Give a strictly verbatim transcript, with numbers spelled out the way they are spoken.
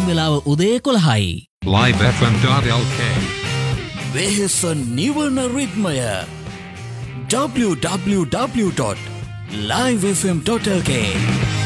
වෙලාව උදේ එකොළහයි. live f m dot l k වෙහෙස නිවන රිද්මය w w w dot live f m dot l k